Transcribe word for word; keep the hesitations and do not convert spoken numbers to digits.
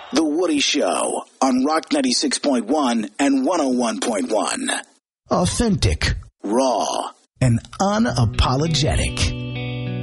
The Woody Show on Rock ninety-six point one and one oh one point one. Authentic, raw, and unapologetic.